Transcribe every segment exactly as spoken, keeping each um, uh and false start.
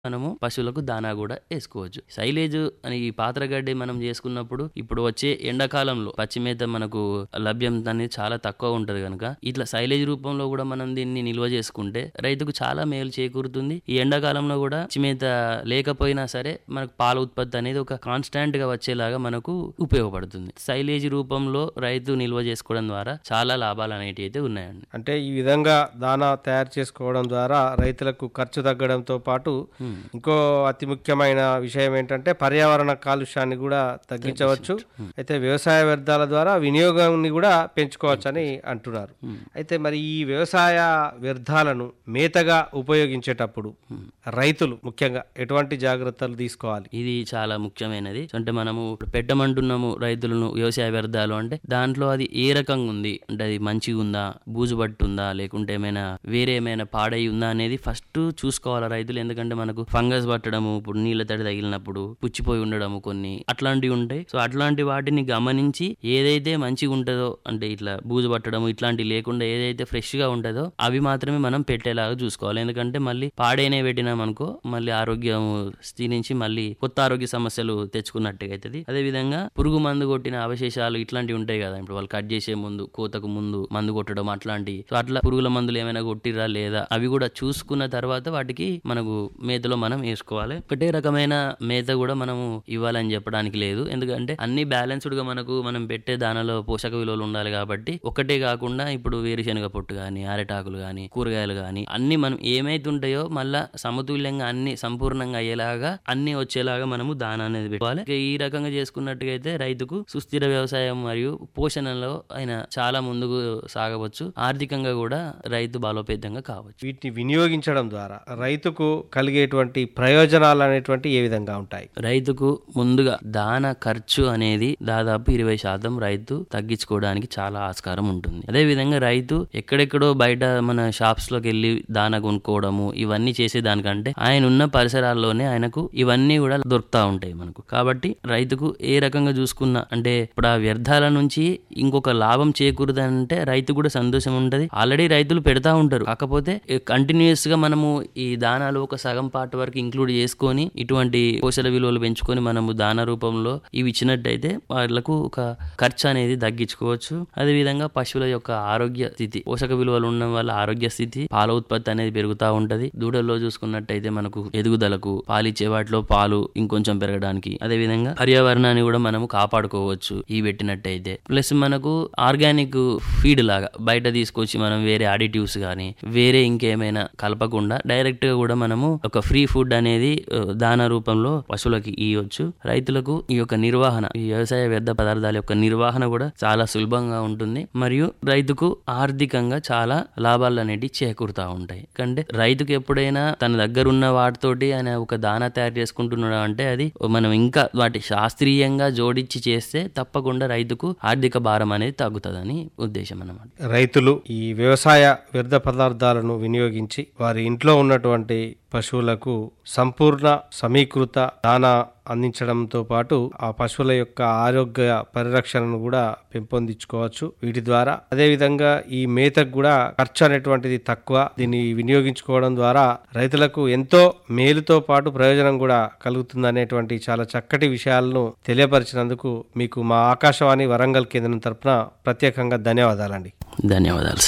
మనము పశువులకు దానా కూడా వేసుకోవచ్చు. సైలేజ్ అని ఈ పాత్రగడ్డి మనం చేసుకున్నప్పుడు ఇప్పుడు వచ్చే ఎండాకాలంలో పచ్చిమేత మనకు లభ్యం అనేది చాలా తక్కువ ఉంటది కనుక ఇట్లా సైలేజ్ రూపంలో కూడా మనం దీన్ని నిల్వ చేసుకుంటే రైతుకు చాలా మేలు చేకూరుతుంది. ఈ ఎండాకాలంలో కూడా పచ్చిమేత లేకపోయినా సరే మనకు పాల ఉత్పత్తి అనేది ఒక కాన్స్టాంట్ గా వచ్చేలాగా మనకు ఉపయోగపడుతుంది. సైలేజ్ రూపంలో రైతు నిల్వ చేసుకోవడం ద్వారా చాలా లాభాలు అనేటివి అయితే ఉన్నాయండి. అంటే ఈ విధంగా దానా తయారు చేసుకోవడం ద్వారా రైతులకు ఖర్చు తగ్గడంతో పాటు ఇంకో అతి ముఖ్యమైన విషయం ఏంటంటే పర్యావరణ కాలుష్యాన్ని కూడా తగ్గించవచ్చు. అయితే వ్యవసాయ వ్యర్థాల ద్వారా వినియోగాన్ని కూడా పెంచుకోవచ్చు అని అంటున్నారు. అయితే మరి ఈ వ్యవసాయ వ్యర్థాలను మేతగా ఉపయోగించేటప్పుడు రైతులు ముఖ్యంగా ఎటువంటి జాగ్రత్తలు తీసుకోవాలి? ఇది చాలా ముఖ్యమైనది. అంటే మనము పెట్టమంటున్నాము రైతులను వ్యవసాయ వ్యర్థాలు అంటే దాంట్లో అది ఏ రకంగా ఉంది, అంటే అది మంచిగా ఉందా, బూజు పట్టుందా, లేకుంటే ఏమైనా వేరే ఏమైనా పాడై ఉందా అనేది ఫస్ట్ చూసుకోవాలి రైతులు. ఎందుకంటే మనకు ఫంగస్ పట్టడము, ఇప్పుడు నీళ్ళ తడి తగిలినప్పుడు పుచ్చిపోయి ఉండడము కొన్ని అట్లాంటివి ఉంటాయి. సో అట్లాంటి వాటిని గమనించి ఏదైతే మంచిగా ఉంటుందో, అంటే ఇట్లా బూజు పట్టడము ఇట్లాంటివి లేకుండా ఏదైతే ఫ్రెష్ గా ఉంటుందో అవి మాత్రమే మనం పెట్టేలాగా చూసుకోవాలి. ఎందుకంటే మళ్ళీ పాడైనే పెట్టినాం అనుకో మళ్ళీ ఆరోగ్యం క్షీణించి మళ్ళీ కొత్త ఆరోగ్య సమస్యలు తెచ్చుకున్నట్టుగా అవుతుంది. అదే విధంగా పురుగు మందు కొట్టిన అవశేషాలు ఇట్లాంటివి ఉంటాయి కదా, ఇప్పుడు వాళ్ళు కట్ చేసే ముందు కోతకు ముందు మందు కొట్టడం అట్లాంటి, సో అట్లా పురుగుల మందులు ఏమైనా కొట్టిరా లేదా అవి కూడా చూసుకున్న తర్వాత వాటికి మనకు మేతలో మనం వేసుకోవాలి. ఒకటే రకమైన మేత కూడా మనము ఇవ్వాలని చెప్పడానికి లేదు. ఎందుకంటే అన్ని బ్యాలెన్స్డ్ గా మనకు మనం పెట్టే దానిలో పోషక విలువలు ఉండాలి కాబట్టి ఒకటే కాకుండా ఇప్పుడు వేరుశనగ పొట్టు గాని, అరటాకులు గాని, కూరగాయలు గాని అన్ని మనం ఏమైతే ఉంటాయో మళ్ళా సమతుల్యంగా అన్ని సంపూర్ణంగా అయ్యేలాగా అన్ని వచ్చేలాగా మనము దానా అనేది పెట్టుకోవాలి. ఈ రకంగా చేసుకున్నట్టుగా అయితే రైతుకు సుస్థిర వ్యవసాయం మరియు పోషణలో ఆయన చాలా ముందుకు సాగవచ్చు. ఆర్థికంగా కూడా రైతు బలోపేతంగా కావచ్చు. వీటిని వినియోగించడం ద్వారా రైతుకు కలిగేటువంటి ప్రయోజనాలు అనేటువంటి ఏ విధంగా ఉంటాయి? రైతుకు ముందుగా దానా ఖర్చు అనేది దాదాపు ఇరవై శాతం రైతు తగ్గించుకోవడానికి చాలా ఆస్కారం ఉంటుంది. అదే విధంగా రైతు ఎక్కడెక్కడో బయట మన షాప్స్ లోకి వెళ్ళి దానా కొనుక్కోవడము ఇవన్నీ చేసే దానికంటే ఆయన ఉన్న పరిసరాల్లోనే ఆయనకు ఇవన్నీ కూడా దొరుకుతా ఉంటాయి మనకు. కాబట్టి రైతుకు ఏ రకంగా చూసుకున్నా అంటే ఇప్పుడు ఆ వ్యర్థాల నుంచి ఇంకొక లాభం చేకూరదంటే రైతు కూడా సంతోషం ఉంటది. ఆల్రెడీ రైతులు పెడతా ఉంటారు, కాకపోతే కంటిన్యూస్ గా మనము ఈ దానాలు ఒక సగం పార్ట్ వరకు ఇంక్లూడ్ చేసుకొని ఇటువంటి పోషక విలువలు పెంచుకొని మనము దాన రూపంలో ఇవి ఇచ్చినట్టయితే వాళ్ళకు ఒక ఖర్చు అనేది తగ్గించుకోవచ్చు. అదే విధంగా పశువుల యొక్క ఆరోగ్య స్థితి, పోషక విలువలు ఉండడం వల్ల ఆరోగ్య స్థితి, పాల ఉత్పత్తి అనేది పెరుగుతూ ఉంటది. దూడల్లో చూసుకున్నట్టయితే మనకు ఎదుగుదలకు, పాలిచ్చే వాటిలో పాలు ఇంకొంచెం పెరగడానికి, అదే విధంగా పర్యావరణాన్ని కూడా మనము కాపాడుకోవచ్చు ఈ పెట్టినట్టయితే. ప్లస్ మనకు ఆర్గానిక్ ఫీడ్ లాగా బయట తీసుకొచ్చి మనం వేరే అడిటివ్స్ గానీ వేరే ఇంకేమైనా కలపకుండా డైరెక్ట్ గా కూడా మనము ఒక ఫ్రీ ఫుడ్ అనేది దానా రూపంలో పశువులకి ఇవ్వచ్చు. రైతులకు ఈ యొక్క నిర్వహణ, ఈ వ్యవసాయ వ్యర్థ పదార్థాల యొక్క నిర్వహణ కూడా చాలా సులభంగా ఉంటుంది మరియు రైతుకు ఆర్థికంగా చాలా లాభాలు అనేవి చేకూరుతా ఉంటాయి. కంటే రైతుకు ఎప్పుడైనా తన దగ్గర ఉన్న వాటితోటి ఆయన ఒక దానా తయారు చేసుకుంటున్నాడు అంటే అది మనం ఇంకా వాటి శాస్త్రీయంగా జోడించి చేస్తే తప్పకుండా రైతుకు ఆర్థిక భారం అనేది తగ్గుతుందని ఉద్దేశం అన్నమాట. రైతులు ఈ వ్యవసాయ వ్యర్థ పదార్థాలను వినియోగించి వారి ఇంట్లో ఉన్నటువంటి పశువులకు సంపూర్ణ సమీకృత దానా అందించడంతో పాటు ఆ పశువుల యొక్క ఆరోగ్య పరిరక్షణను కూడా పెంపొందించుకోవచ్చు వీటి ద్వారా. అదేవిధంగా ఈ మేతకు కూడా ఖర్చు అనేటువంటిది తక్కువ. దీన్ని వినియోగించుకోవడం ద్వారా రైతులకు ఎంతో మేలుతో పాటు ప్రయోజనం కూడా కలుగుతుంది అనేటువంటి చాలా చక్కటి విషయాలను తెలియపరిచినందుకు మీకు మా ఆకాశవాణి వరంగల్ కేంద్రం తరపున ప్రత్యేకంగా ధన్యవాదాలండి. ధన్యవాదాలు.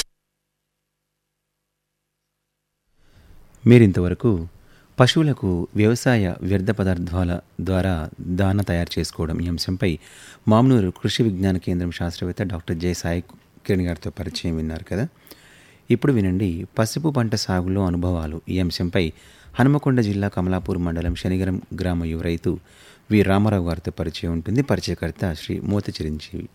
మీరింతవరకు పశువులకు వ్యవసాయ వ్యర్థ పదార్థాల ద్వారా దాన తయారు చేసుకోవడం ఈ అంశంపై మామ్నూరు కృషి విజ్ఞాన కేంద్రం శాస్త్రవేత్త డాక్టర్ జె సాయి కిరణ్ గారితో పరిచయం విన్నారు కదా. ఇప్పుడు వినండి పసుపు పంట సాగులో అనుభవాలు ఈ అంశంపై హనుమకొండ జిల్లా కమలాపూర్ మండలం శనిగరం గ్రామ యువ రైతు వి రామారావు గారితో పరిచయం ఉంటుంది. పరిచయకర్త శ్రీ మోతి చిరంజీవి.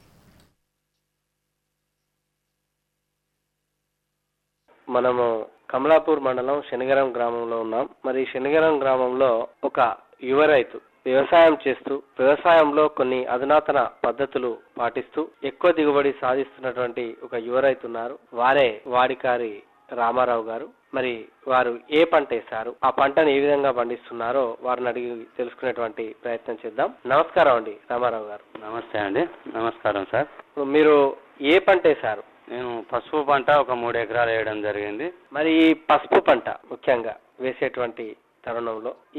మనము కమలాపూర్ మండలం శనిగరం గ్రామంలో ఉన్నాం. మరి శనిగరం గ్రామంలో ఒక యువ రైతు వ్యవసాయం చేస్తూ వ్యవసాయంలో కొన్ని అధునాతన పద్ధతులు పాటిస్తూ ఎక్కువ దిగుబడి సాధిస్తున్నటువంటి ఒక యువ రైతు ఉన్నారు. వారే వాడికారి రామారావు గారు. మరి వారు ఏ పంట వేశారు, ఆ పంటను ఏ విధంగా పండిస్తున్నారో వారిని అడిగి తెలుసుకునేటువంటి ప్రయత్నం చేద్దాం. నమస్కారం అండి రామారావు గారు. నమస్తే అండి. నమస్కారం సార్. మీరు ఏ పంట వేశారు? నేను పసుపు పంట ఒక మూడు ఎకరాలు వేయడం జరిగింది. మరి ఈ పసుపు పంట ముఖ్యంగా వేసేటువంటి తరుణంలో